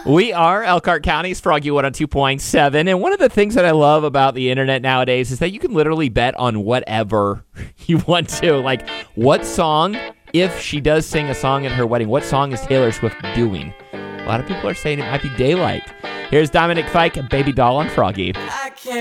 We are Elkhart County's Froggy 102.7, and one of the things that I love about the internet nowadays is that you can literally bet on whatever you want to. Like, what song, if she does sing a song at her wedding, what song is Taylor Swift doing? A lot of people are saying it might be Daylight. Here's Dominic Fike, Baby Doll on Froggy.